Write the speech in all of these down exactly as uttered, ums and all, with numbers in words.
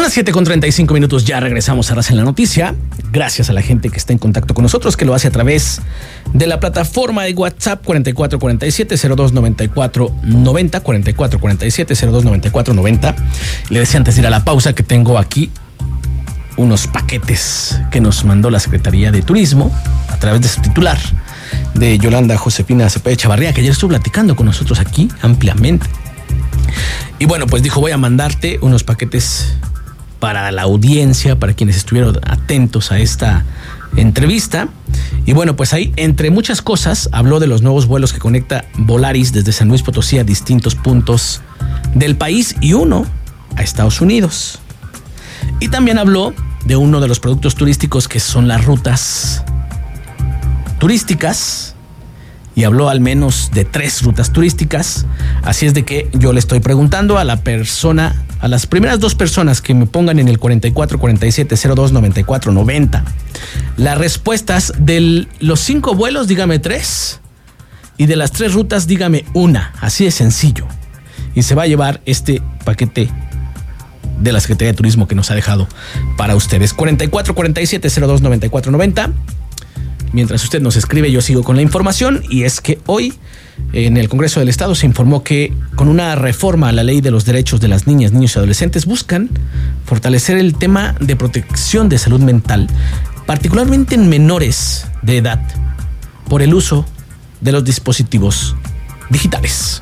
las siete con treinta y cinco minutos, ya regresamos a Raza en la Noticia. Gracias a la gente que está en contacto con nosotros, que lo hace a través de la plataforma de WhatsApp cuarenta y cuatro cuarenta y siete cero dos noventa y cuatro noventa, cuarenta y cuatro cuarenta y siete cero dos noventa y cuatro noventa. Le decía antes de ir a la pausa que tengo aquí unos paquetes que nos mandó la Secretaría de Turismo a través de su titular, de Yolanda Josefina Cepeda Chavarría, que ayer estuvo platicando con nosotros aquí ampliamente. Y bueno, pues dijo, voy a mandarte unos paquetes para la audiencia, para quienes estuvieron atentos a esta entrevista. Y bueno, pues ahí, entre muchas cosas, habló de los nuevos vuelos que conecta Volaris desde San Luis Potosí a distintos puntos del país y uno a Estados Unidos. Y también habló de uno de los productos turísticos que son las rutas turísticas. Y habló al menos de tres rutas turísticas. Así es de que yo le estoy preguntando a la persona, a las primeras dos personas que me pongan en el cuarenta y cuatro cuarenta y siete cero dos noventa y cuatro noventa las respuestas de los cinco vuelos, dígame tres. Y de las tres rutas, dígame una. Así de sencillo. Y se va a llevar este paquete de la Secretaría de Turismo que nos ha dejado para ustedes. cuarenta y cuatro cuarenta y siete cero dos noventa y cuatro noventa. Mientras usted nos escribe, yo sigo con la información, y es que hoy en el Congreso del Estado se informó que con una reforma a la Ley de los Derechos de las Niñas, Niños y Adolescentes buscan fortalecer el tema de protección de salud mental, particularmente en menores de edad, por el uso de los dispositivos digitales.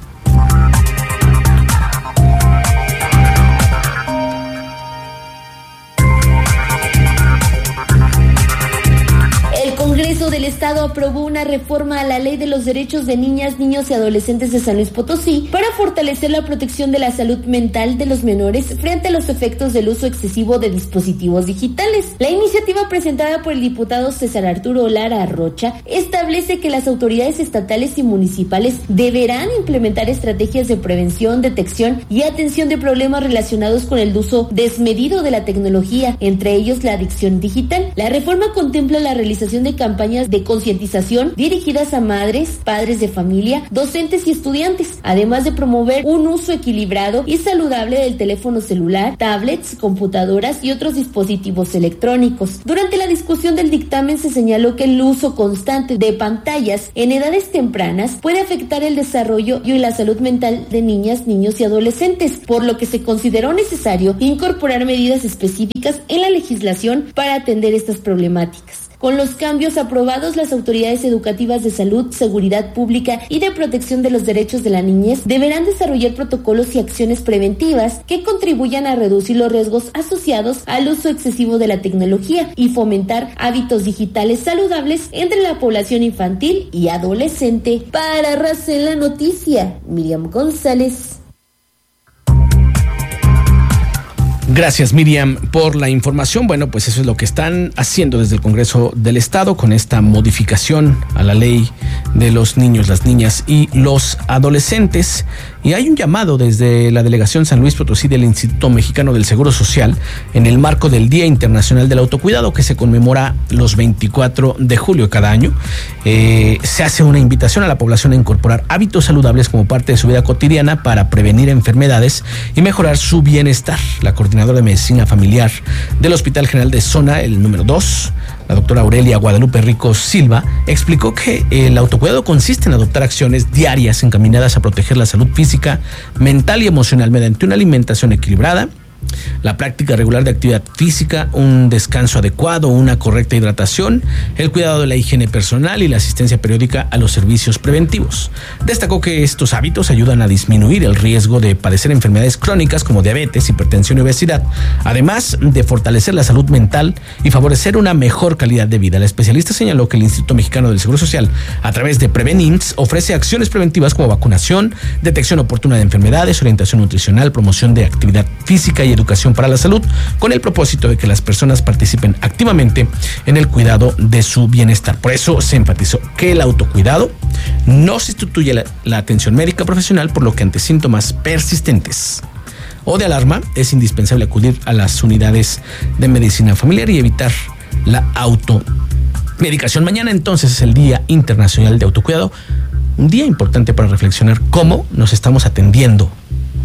El Congreso del Estado aprobó una reforma a la Ley de los Derechos de Niñas, Niños y Adolescentes de San Luis Potosí para fortalecer la protección de la salud mental de los menores frente a los efectos del uso excesivo de dispositivos digitales. La iniciativa presentada por el diputado César Arturo Lara Rocha establece que las autoridades estatales y municipales deberán implementar estrategias de prevención, detección y atención de problemas relacionados con el uso desmedido de la tecnología, entre ellos la adicción digital. La reforma contempla la realización de campañas de concientización dirigidas a madres, padres de familia, docentes y estudiantes, además de promover un uso equilibrado y saludable del teléfono celular, tablets, computadoras y otros dispositivos electrónicos. Durante la discusión del dictamen se señaló que el uso constante de pantallas en edades tempranas puede afectar el desarrollo y la salud mental de niñas, niños y adolescentes, por lo que se consideró necesario incorporar medidas específicas en la legislación para atender estas problemáticas. Con los cambios aprobados, las autoridades educativas de salud, seguridad pública y de protección de los derechos de la niñez deberán desarrollar protocolos y acciones preventivas que contribuyan a reducir los riesgos asociados al uso excesivo de la tecnología y fomentar hábitos digitales saludables entre la población infantil y adolescente. Para Raza en la Noticia, Miriam González. Gracias, Miriam, por la información. Bueno, pues eso es lo que están haciendo desde el Congreso del Estado con esta modificación a la ley de los niños, las niñas y los adolescentes. Y hay un llamado desde la Delegación San Luis Potosí del Instituto Mexicano del Seguro Social en el marco del Día Internacional del Autocuidado, que se conmemora los veinticuatro de julio cada año. Eh, se hace una invitación a la población a incorporar hábitos saludables como parte de su vida cotidiana para prevenir enfermedades y mejorar su bienestar. La coordinadora de Medicina Familiar del Hospital General de Zona, el número dos, la doctora Aurelia Guadalupe Rico Silva, explicó que el autocuidado consiste en adoptar acciones diarias encaminadas a proteger la salud física, mental y emocional mediante una alimentación equilibrada, la práctica regular de actividad física, un descanso adecuado, una correcta hidratación, el cuidado de la higiene personal y la asistencia periódica a los servicios preventivos. Destacó que estos hábitos ayudan a disminuir el riesgo de padecer enfermedades crónicas como diabetes, hipertensión y obesidad, además de fortalecer la salud mental y favorecer una mejor calidad de vida. La especialista señaló que el Instituto Mexicano del Seguro Social, a través de Prevenims, ofrece acciones preventivas como vacunación, detección oportuna de enfermedades, orientación nutricional, promoción de actividad física y educación para la salud, con el propósito de que las personas participen activamente en el cuidado de su bienestar. Por eso se enfatizó que el autocuidado no sustituye la, la atención médica profesional, por lo que ante síntomas persistentes o de alarma es indispensable acudir a las unidades de medicina familiar y evitar la automedicación. Mañana entonces es el Día Internacional de Autocuidado, un día importante para reflexionar cómo nos estamos atendiendo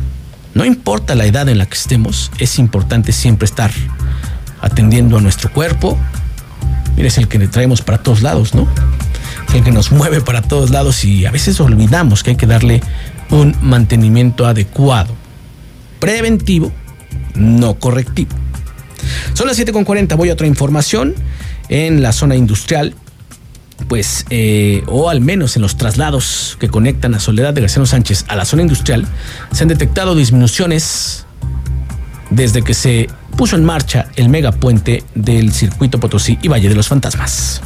No importa la edad en la que estemos, es importante siempre estar atendiendo a nuestro cuerpo. Mira, es el que le traemos para todos lados, ¿no? Es el que nos mueve para todos lados y a veces olvidamos que hay que darle un mantenimiento adecuado, preventivo, no correctivo. Son las siete con cuarenta, voy a otra información. En la zona industrial, pues, eh, o al menos en los traslados que conectan a Soledad de Graciano Sánchez a la zona industrial, se han detectado disminuciones desde que se puso en marcha el megapuente del Circuito Potosí y Valle de los Fantasmas.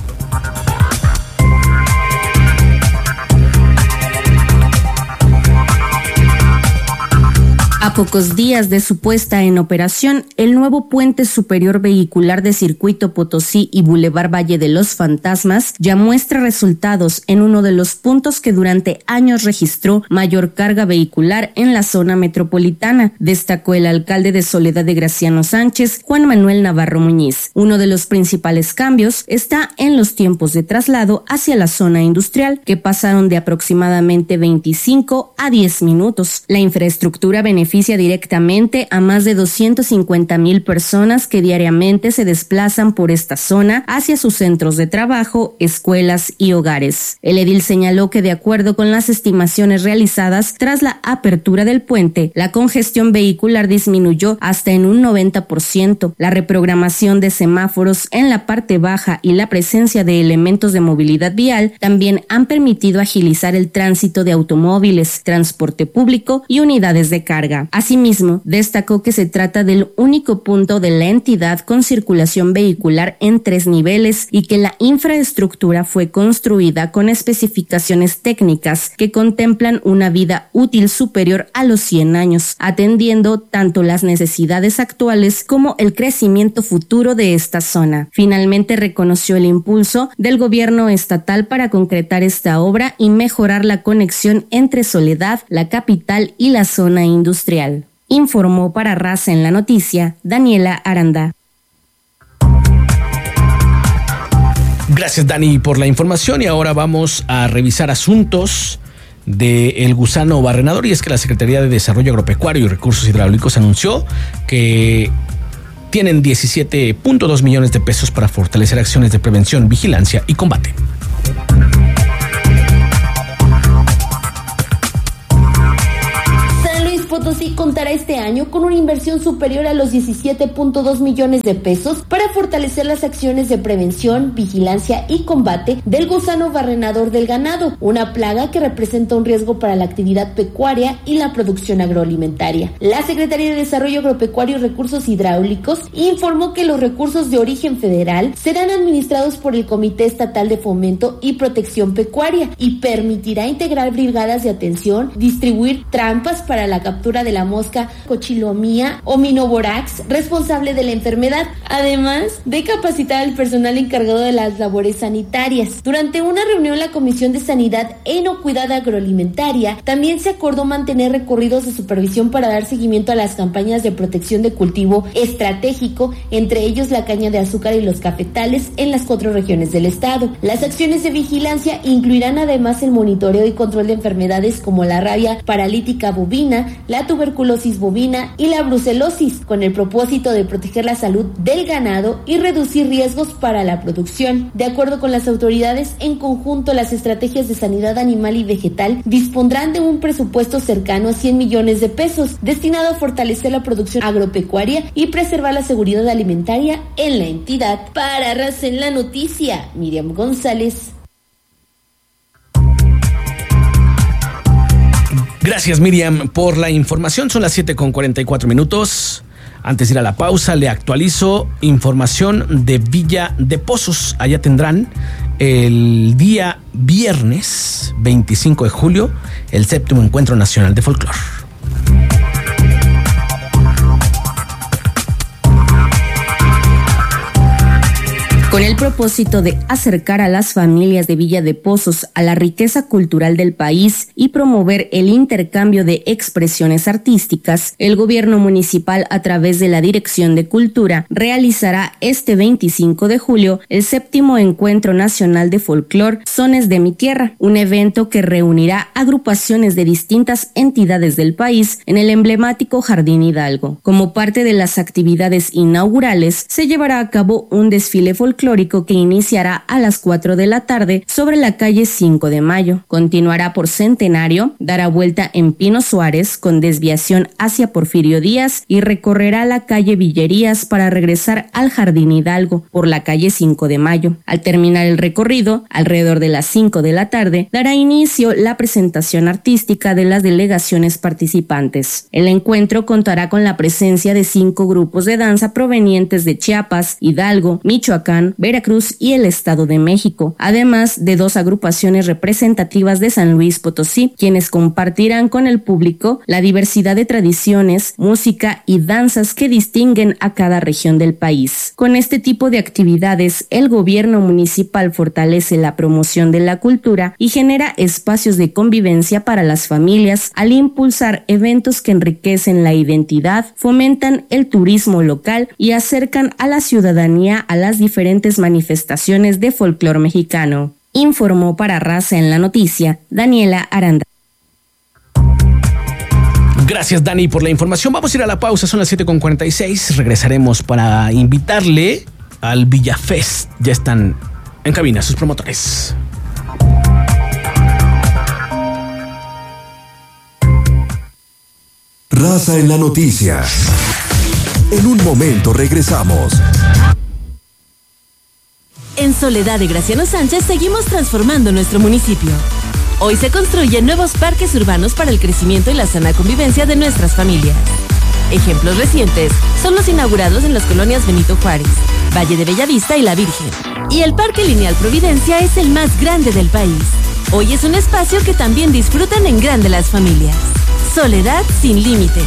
A pocos días de su puesta en operación, el nuevo puente superior vehicular de Circuito Potosí y Boulevard Valle de los Fantasmas ya muestra resultados en uno de los puntos que durante años registró mayor carga vehicular en la zona metropolitana, destacó el alcalde de Soledad de Graciano Sánchez, Juan Manuel Navarro Muñiz. Uno de los principales cambios está en los tiempos de traslado hacia la zona industrial, que pasaron de aproximadamente veinticinco a diez minutos. La infraestructura beneficia directamente a más de doscientas cincuenta mil personas que diariamente se desplazan por esta zona hacia sus centros de trabajo, escuelas y hogares. El edil señaló que de acuerdo con las estimaciones realizadas tras la apertura del puente, la congestión vehicular disminuyó hasta en un noventa por ciento. La reprogramación de semáforos en la parte baja y la presencia de elementos de movilidad vial también han permitido agilizar el tránsito de automóviles, transporte público y unidades de carga. Asimismo, destacó que se trata del único punto de la entidad con circulación vehicular en tres niveles y que la infraestructura fue construida con especificaciones técnicas que contemplan una vida útil superior a los cien años, atendiendo tanto las necesidades actuales como el crecimiento futuro de esta zona. Finalmente reconoció el impulso del gobierno estatal para concretar esta obra y mejorar la conexión entre Soledad, la capital y la zona industrial. Informó para Raza en la Noticia, Daniela Aranda. Gracias, Dani, por la información. Y ahora vamos a revisar asuntos del gusano barrenador. Y es que la Secretaría de Desarrollo Agropecuario y Recursos Hidráulicos anunció que tienen diecisiete punto dos millones de pesos para fortalecer acciones de prevención, vigilancia y combate. Potosí contará este año con una inversión superior a los diecisiete punto dos millones de pesos para fortalecer las acciones de prevención, vigilancia y combate del gusano barrenador del ganado, una plaga que representa un riesgo para la actividad pecuaria y la producción agroalimentaria. La Secretaría de Desarrollo Agropecuario y Recursos Hidráulicos informó que los recursos de origen federal serán administrados por el Comité Estatal de Fomento y Protección Pecuaria y permitirá integrar brigadas de atención, distribuir trampas para la captura de la mosca Cochilomía ominoborax, responsable de la enfermedad, además de capacitar al personal encargado de las labores sanitarias. Durante una reunión, la Comisión de Sanidad e Inocuidad Agroalimentaria también se acordó mantener recorridos de supervisión para dar seguimiento a las campañas de protección de cultivo estratégico, entre ellos la caña de azúcar y los cafetales en las cuatro regiones del estado. Las acciones de vigilancia incluirán además el monitoreo y control de enfermedades como la rabia paralítica bovina, la tuberculosis bovina y la brucelosis, con el propósito de proteger la salud del ganado y reducir riesgos para la producción. De acuerdo con las autoridades, en conjunto las estrategias de sanidad animal y vegetal dispondrán de un presupuesto cercano a cien millones de pesos, destinado a fortalecer la producción agropecuaria y preservar la seguridad alimentaria en la entidad. Para Raza en la Noticia, Miriam González. Gracias, Miriam, por la información. Son las siete con cuarenta y cuatro minutos. Antes de ir a la pausa, le actualizo información de Villa de Pozos. Allá tendrán el día viernes veinticinco de julio el séptimo Encuentro Nacional de Folclor. Con Con el propósito de acercar a las familias de Villa de Pozos a la riqueza cultural del país y promover el intercambio de expresiones artísticas, el gobierno municipal, a través de la Dirección de Cultura, realizará este veinticinco de julio el séptimo Encuentro Nacional de Folclor Sones de mi Tierra, un evento que reunirá agrupaciones de distintas entidades del país en el emblemático Jardín Hidalgo. Como parte de las actividades inaugurales, se llevará a cabo un desfile folclórico que iniciará a las cuatro de la tarde sobre la calle cinco de mayo. Continuará por Centenario, dará vuelta en Pino Suárez con desviación hacia Porfirio Díaz y recorrerá la calle Villerías para regresar al Jardín Hidalgo por la calle cinco de mayo. Al terminar el recorrido, alrededor de las cinco de la tarde, dará inicio la presentación artística de las delegaciones participantes. El encuentro contará con la presencia de cinco grupos de danza provenientes de Chiapas, Hidalgo, Michoacán, Veracruz y el Estado de México, además de dos agrupaciones representativas de San Luis Potosí, quienes compartirán con el público la diversidad de tradiciones, música y danzas que distinguen a cada región del país. Con este tipo de actividades, el gobierno municipal fortalece la promoción de la cultura y genera espacios de convivencia para las familias al impulsar eventos que enriquecen la identidad, fomentan el turismo local y acercan a la ciudadanía a las diferentes manifestaciones de folclor mexicano. Informó para Raza en la Noticia, Daniela Aranda. Gracias, Dani, por la información. Vamos a ir a la pausa, son las siete con cuarenta y seis. Regresaremos para invitarle al Villafest. Ya están en cabina sus promotores. Raza en la Noticia. En un momento regresamos. En Soledad de Graciano Sánchez seguimos transformando nuestro municipio. Hoy se construyen nuevos parques urbanos para el crecimiento y la sana convivencia de nuestras familias. Ejemplos recientes son los inaugurados en las colonias Benito Juárez, Valle de Bellavista y La Virgen. Y el Parque Lineal Providencia es el más grande del país. Hoy es un espacio que también disfrutan en grande las familias. Soledad sin límites.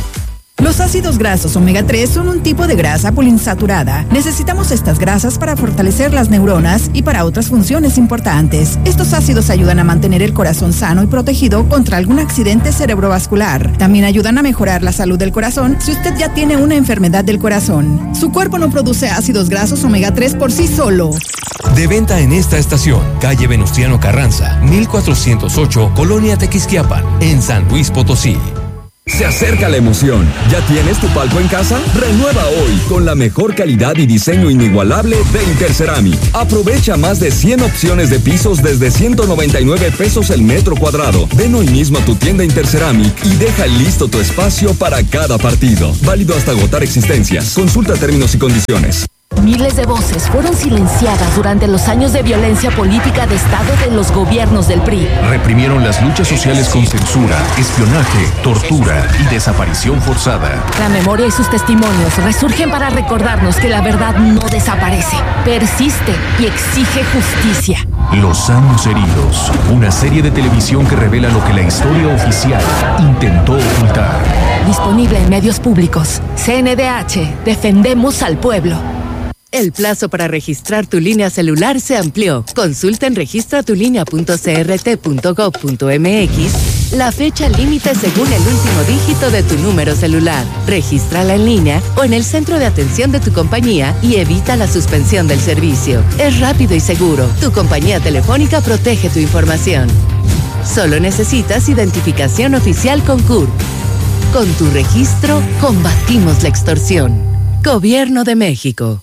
Los ácidos grasos omega tres son un tipo de grasa poliinsaturada. Necesitamos estas grasas para fortalecer las neuronas y para otras funciones importantes. Estos ácidos ayudan a mantener el corazón sano y protegido contra algún accidente cerebrovascular. También ayudan a mejorar la salud del corazón si usted ya tiene una enfermedad del corazón. Su cuerpo no produce ácidos grasos omega tres por sí solo. De venta en esta estación, calle Venustiano Carranza, mil cuatrocientos ocho, Colonia Tequisquiapan, en San Luis Potosí. Se acerca la emoción. ¿Ya tienes tu palco en casa? Renueva hoy con la mejor calidad y diseño inigualable de Interceramic. Aprovecha más de cien opciones de pisos desde ciento noventa y nueve pesos el metro cuadrado. Ven hoy mismo a tu tienda Interceramic y deja listo tu espacio para cada partido. Válido hasta agotar existencias. Consulta términos y condiciones. Miles de voces fueron silenciadas durante los años de violencia política de Estado de los gobiernos del P R I. Reprimieron las luchas sociales con censura, espionaje, tortura y desaparición forzada. La memoria y sus testimonios resurgen para recordarnos que la verdad no desaparece, persiste y exige justicia. Los años heridos, una serie de televisión que revela lo que la historia oficial intentó ocultar. Disponible en medios públicos. C N D H, defendemos al pueblo. El plazo para registrar tu línea celular se amplió. Consulta en registra tu línea punto c r t punto gov punto m x la fecha límite según el último dígito de tu número celular. Regístrala en línea o en el centro de atención de tu compañía y evita la suspensión del servicio. Es rápido y seguro. Tu compañía telefónica protege tu información. Solo necesitas identificación oficial con C U R P. Con tu registro, combatimos la extorsión. Gobierno de México.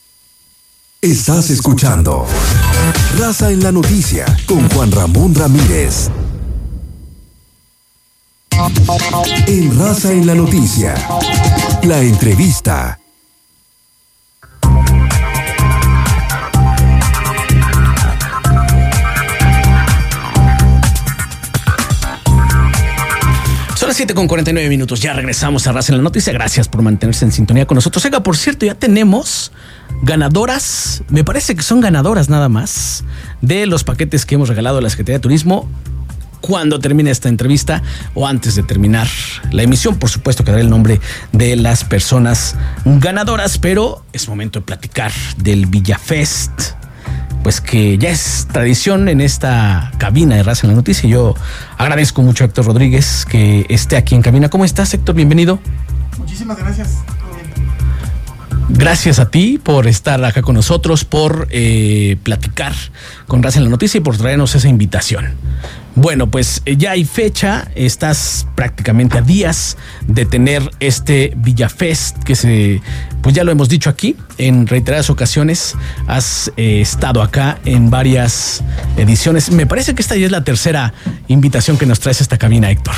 Estás escuchando Raza en la Noticia con Juan Ramón Ramírez. En Raza en la Noticia, la entrevista. Son las siete con cuarenta y nueve minutos, ya regresamos a Raza en la Noticia. Gracias por mantenerse en sintonía con nosotros. Oiga, por cierto, ya tenemos ganadoras, me parece que son ganadoras nada más, de los paquetes que hemos regalado a la Secretaría de Turismo. cuando termine esta entrevista o antes de terminar la emisión, por supuesto que daré el nombre de las personas ganadoras, pero es momento de platicar del VillaFest, pues que ya es tradición en esta cabina de Raza en la Noticia. Yo agradezco mucho a Héctor Rodríguez que esté aquí en cabina. ¿Cómo estás, Héctor? Bienvenido. Muchísimas gracias. Gracias a ti por estar acá con nosotros, por eh, platicar con Raza en la Noticia y por traernos esa invitación. Bueno, pues ya hay fecha, estás prácticamente a días de tener este VillaFest que se, pues ya lo hemos dicho aquí en reiteradas ocasiones, has eh, estado acá en varias ediciones. Me parece que esta ya es la tercera invitación que nos traes a esta cabina, Héctor.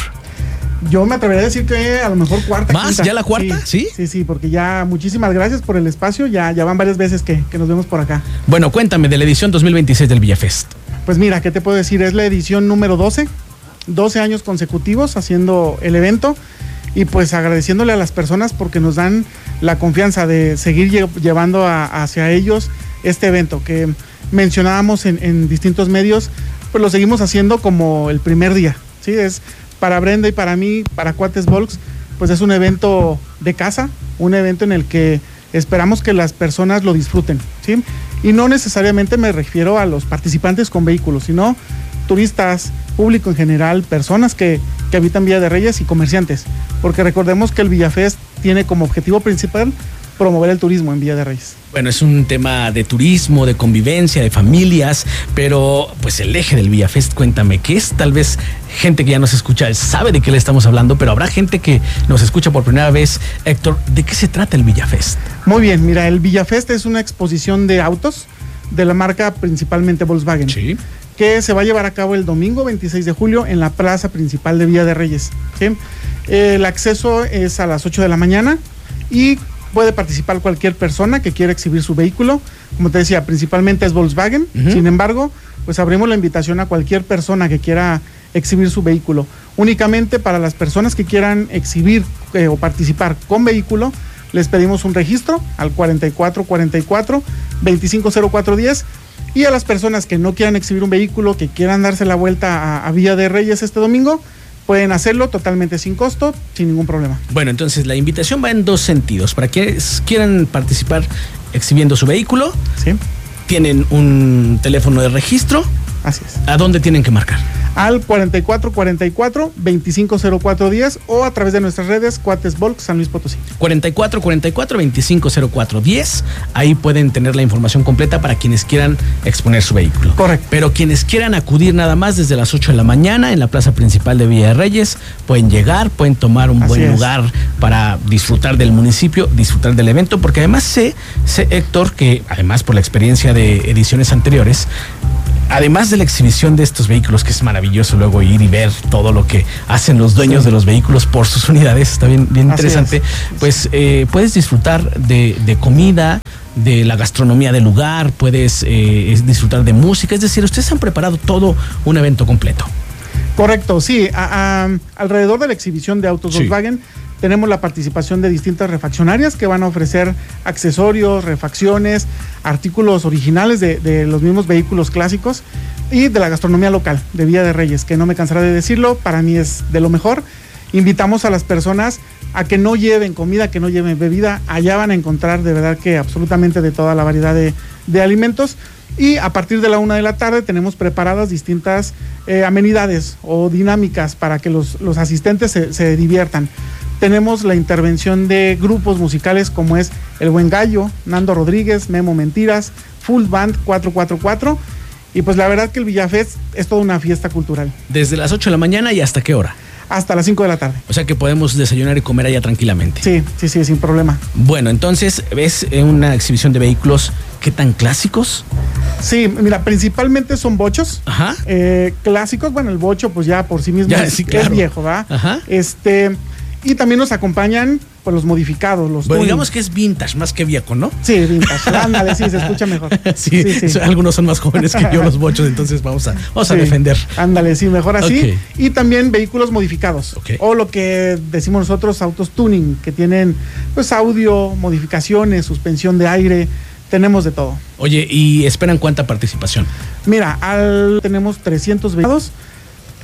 Yo me atrevería a decir que a lo mejor cuarta. ¿Más? Quinta. ¿Ya la cuarta? Sí, ¿Sí? Sí, sí, porque ya muchísimas gracias por el espacio. Ya, ya van varias veces que, que nos vemos por acá. Bueno, cuéntame de la edición dos mil veintiséis del VillaFest. Pues mira, ¿qué te puedo decir? Es la edición número doce. doce años consecutivos haciendo el evento. Y pues agradeciéndole a las personas porque nos dan la confianza de seguir lle- llevando a, hacia ellos este evento que mencionábamos en, en distintos medios. Pues lo seguimos haciendo como el primer día. Sí, es... Para Brenda y para mí, para Cuates Volks, pues es un evento de casa, un evento en el que esperamos que las personas lo disfruten, ¿sí? Y no necesariamente me refiero a los participantes con vehículos, sino turistas, público en general, personas que, que habitan Villa de Reyes y comerciantes, porque recordemos que el VillaFest tiene como objetivo principal promover el turismo en Villa de Reyes. Bueno, es un tema de turismo, de convivencia, de familias, pero pues el eje del VillaFest, cuéntame, ¿qué es? Tal vez gente que ya nos escucha sabe de qué le estamos hablando, pero habrá gente que nos escucha por primera vez. Héctor, ¿de qué se trata el VillaFest? Muy bien, mira, el VillaFest es una exposición de autos de la marca principalmente Volkswagen. Sí. Que se va a llevar a cabo el domingo veintiséis de julio en la plaza principal de Villa de Reyes, ¿sí? El acceso es a las ocho de la mañana y puede participar cualquier persona que quiera exhibir su vehículo. Como te decía, principalmente es Volkswagen. Uh-huh. Sin embargo, pues abrimos la invitación a cualquier persona que quiera exhibir su vehículo. Únicamente para las personas que quieran exhibir eh, o participar con vehículo, les pedimos un registro al cuarenta y cuatro cuarenta y cuatro veinticinco cero cuatro diez. Y a las personas que no quieran exhibir un vehículo, que quieran darse la vuelta a, a Villa de Reyes este domingo, pueden hacerlo totalmente sin costo, sin ningún problema. Bueno, entonces la invitación va en dos sentidos. Para quienes quieran participar exhibiendo su vehículo, ¿sí? Tienen un teléfono de registro. Así es. ¿A dónde tienen que marcar? Al cuarenta y cuatro cuarenta y cuatro veinticinco cero cuatro diez o a través de nuestras redes Cuates Volks San Luis Potosí. cuarenta y cuatro cuarenta y cuatro veinticinco cero cuatro diez. Ahí pueden tener la información completa para quienes quieran exponer su vehículo. Correcto. Pero quienes quieran acudir nada más desde las ocho de la mañana en la plaza principal de Villa de Reyes, pueden llegar, pueden tomar un Así buen es. lugar para disfrutar del municipio, disfrutar del evento, porque además sé, sé, Héctor, que además por la experiencia de ediciones anteriores, además de la exhibición de estos vehículos, que es maravilloso luego ir y ver todo lo que hacen los dueños sí. de los vehículos por sus unidades, está bien, bien interesante, pues eh, puedes disfrutar de, de comida, de la gastronomía del lugar, puedes eh, disfrutar de música, es decir, ustedes han preparado todo un evento completo. Correcto, sí, a, a, alrededor de la exhibición de autos sí. Volkswagen tenemos la participación de distintas refaccionarias que van a ofrecer accesorios, refacciones, artículos originales de, de los mismos vehículos clásicos y de la gastronomía local de Villa de Reyes, que no me cansaré de decirlo, para mí es de lo mejor. Invitamos a las personas a que no lleven comida, que no lleven bebida, allá van a encontrar de verdad que absolutamente de toda la variedad de, de alimentos. Y a partir de la una de la tarde tenemos preparadas distintas eh, amenidades o dinámicas para que los, los asistentes se, se diviertan. Tenemos la intervención de grupos musicales como es El Buen Gallo, Nando Rodríguez, Memo Mentiras, Full Band cuatro cuatro cuatro. Y pues la verdad que el VillaFest es toda una fiesta cultural. ¿Desde las ocho de la mañana y hasta qué hora? Hasta las cinco de la tarde. O sea que podemos desayunar y comer allá tranquilamente. Sí, sí, sí, sin problema. Bueno, entonces, ¿ves una exhibición de vehículos qué tan clásicos? Sí, mira, principalmente son bochos. Ajá. Eh, clásicos, bueno, el bocho pues ya por sí mismo ya, es, sí, claro. es viejo, ¿verdad? Ajá. Este, y también nos acompañan pues los modificados, los bueno, tuning. digamos que es vintage más que viejo, ¿no? Sí, vintage. Ándale, sí, se escucha mejor. sí, sí, sí. Algunos son más jóvenes que yo, los bochos, entonces vamos a, vamos sí. a defender. Ándale, sí, mejor así. Okay. Y también vehículos modificados. Okay. O lo que decimos nosotros, autos tuning, que tienen pues audio, modificaciones, suspensión de aire. Tenemos de todo. Oye, ¿y esperan cuánta participación? Mira, al, tenemos trescientos vehículos.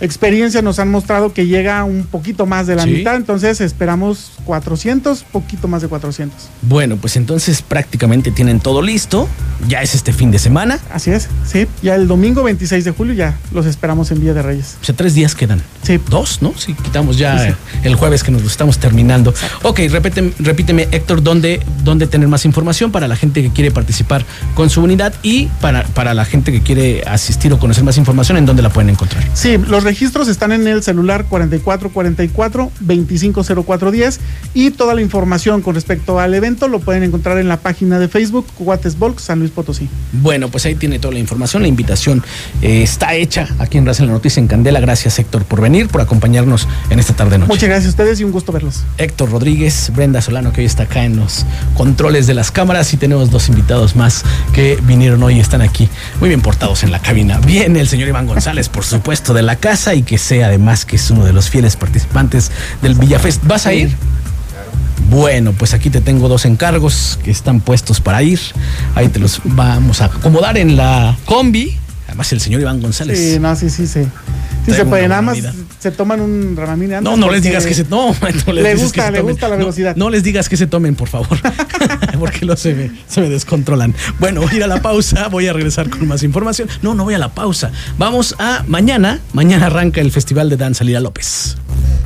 experiencias nos han mostrado que llega un poquito más de la ¿Sí? mitad, entonces esperamos cuatrocientos, poquito más de cuatrocientos. Bueno, pues entonces prácticamente tienen todo listo, ya es este fin de semana. Así es, sí, ya el domingo veintiséis de julio ya los esperamos en Villa de Reyes. O sea, tres días quedan. Sí. Dos, ¿no? Sí, quitamos ya Sí, sí. el jueves que nos lo estamos terminando. Exacto. Ok, repíteme, repíteme Héctor, ¿dónde, ¿dónde tener más información para la gente que quiere participar con su unidad y para, para la gente que quiere asistir o conocer más información, ¿en dónde la pueden encontrar? Sí, los registros están en el celular cuarenta y cuatro cuarenta y cuatro, veinticinco cero cuatro diez y toda la información con respecto al evento lo pueden encontrar en la página de Facebook Cuates Volk San Luis Potosí. Bueno, pues ahí tiene toda la información, la invitación eh, está hecha aquí en Raza en la Noticia en Candela. Gracias, Héctor, por venir, por acompañarnos en esta tarde noche. Muchas gracias a ustedes y un gusto verlos. Héctor Rodríguez, Brenda Solano, que hoy está acá en los controles de las cámaras, y tenemos dos invitados más que vinieron hoy y están aquí muy bien portados en la cabina. Viene el señor Iván González, por supuesto, de la casa, y que sea además que es uno de los fieles participantes del Villafest. ¿Vas a ir? Bueno, pues aquí te tengo dos encargos que están puestos para ir. Ahí te los vamos a acomodar en la combi. Además, el señor Iván González. Sí, no, sí, sí, sí. Sí se puede, nada más se toman un Dramamine antes. No, no les digas que se no, no les le gusta, que se le gusta la velocidad. No, no les digas que se tomen, por favor, porque luego se me, se me descontrolan. Bueno, voy a ir a la pausa, voy a regresar con más información. No, no voy a la pausa. Vamos a mañana. Mañana arranca el Festival de Danza Lira López.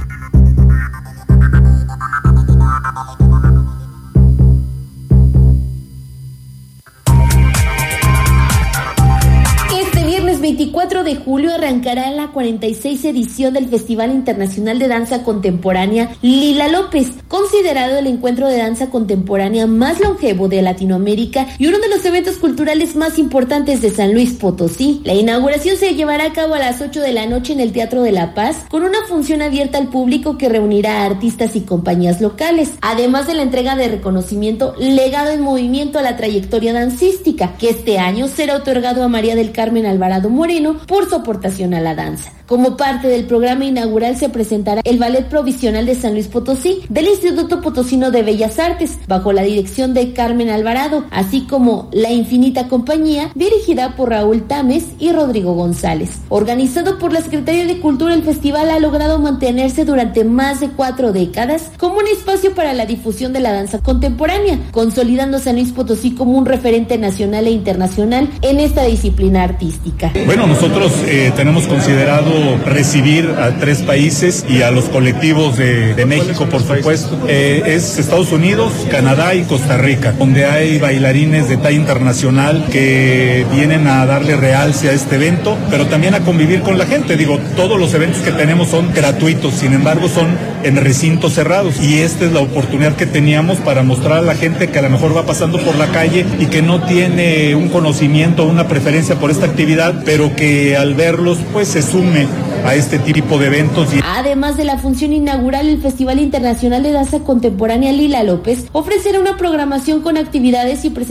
veinticuatro de julio arrancará la cuarenta y seis edición del Festival Internacional de Danza Contemporánea Lila López, considerado el encuentro de danza contemporánea más longevo de Latinoamérica y uno de los eventos culturales más importantes de San Luis Potosí. La inauguración se llevará a cabo a las ocho de la noche en el Teatro de la Paz, con una función abierta al público que reunirá a artistas y compañías locales, además de la entrega de reconocimiento Legado en Movimiento a la trayectoria dancística, que este año será otorgado a María del Carmen Alvarado Moreno por su aportación a la danza. Como parte del programa inaugural se presentará el Ballet Provisional de San Luis Potosí del Instituto Potosino de Bellas Artes, bajo la dirección de Carmen Alvarado, así como La Infinita Compañía, dirigida por Raúl Tames y Rodrigo González. Organizado por la Secretaría de Cultura, el festival ha logrado mantenerse durante más de cuatro décadas como un espacio para la difusión de la danza contemporánea, consolidando a San Luis Potosí como un referente nacional e internacional en esta disciplina artística. Bueno, nosotros eh, tenemos considerado recibir a tres países y a los colectivos de, de México, por supuesto. Eh, es Estados Unidos, Canadá y Costa Rica, donde hay bailarines de talla internacional que vienen a darle realce a este evento, pero también a convivir con la gente. Digo, todos los eventos que tenemos son gratuitos, sin embargo son en recintos cerrados, y esta es la oportunidad que teníamos para mostrar a la gente que a lo mejor va pasando por la calle y que no tiene un conocimiento o una preferencia por esta actividad, pero que al verlos pues se sume a este tipo de eventos. Además de la función inaugural, el Festival Internacional de Danza Contemporánea Lila López ofrecerá una programación con actividades y presentaciones